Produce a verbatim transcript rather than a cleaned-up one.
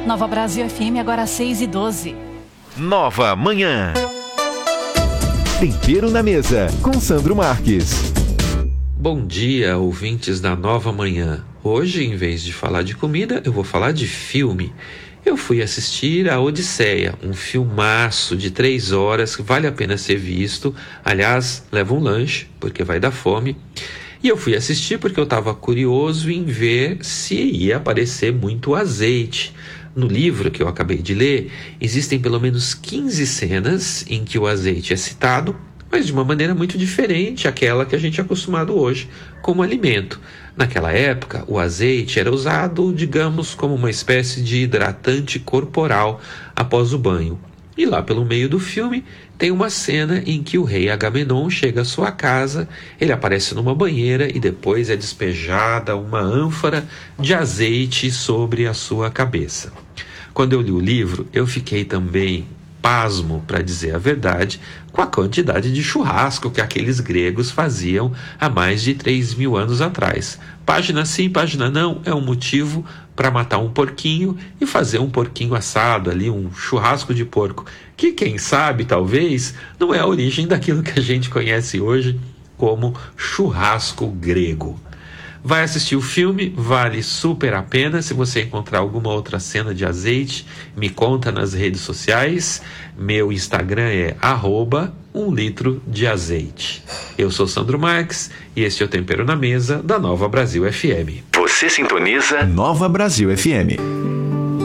Nova Brasil F M, agora às seis e doze. Nova Manhã. Tempero na mesa, com Sandro Marques. Bom dia, ouvintes da Nova Manhã. Hoje, em vez de falar de comida, eu vou falar de filme. Eu fui assistir a Odisseia, um filmaço de três horas que vale a pena ser visto. Aliás, leva um lanche, porque vai dar fome. E eu fui assistir porque eu estava curioso em ver se ia aparecer muito azeite. No livro que eu acabei de ler, existem pelo menos quinze cenas em que o azeite é citado, mas de uma maneira muito diferente àquela que a gente é acostumado hoje como alimento. Naquela época, o azeite era usado, digamos, como uma espécie de hidratante corporal após o banho. E lá pelo meio do filme, tem uma cena em que o rei Agamenon chega à sua casa, ele aparece numa banheira e depois é despejada uma ânfora de azeite sobre a sua cabeça. Quando eu li o livro, eu fiquei também pasmo, para dizer a verdade, com a quantidade de churrasco que aqueles gregos faziam há mais de três mil anos atrás. Página sim, página não, é um motivo para matar um porquinho e fazer um porquinho assado ali, um churrasco de porco, que quem sabe, talvez, não é a origem daquilo que a gente conhece hoje como churrasco grego. Vai assistir o filme, vale super a pena. Se você encontrar alguma outra cena de azeite, me conta nas redes sociais. Meu Instagram é arroba um litro de azeite. Eu sou Sandro Marques e este é o Tempero na Mesa da Nova Brasil F M. Você sintoniza Nova Brasil F M.